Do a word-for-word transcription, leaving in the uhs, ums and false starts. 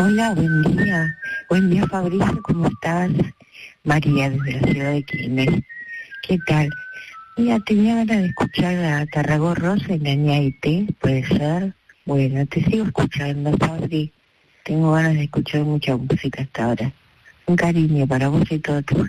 Hola, buen día. Buen día, Fabricio, ¿cómo estás? María, desde la ciudad de Quilmes. ¿Qué tal? Mira, tenía ganas de escuchar a Tarragó Rosa en Añaite, ¿puede ser? Bueno, te sigo escuchando, Fabri. Tengo ganas de escuchar mucha música hasta ahora. Un cariño para vos y todo tu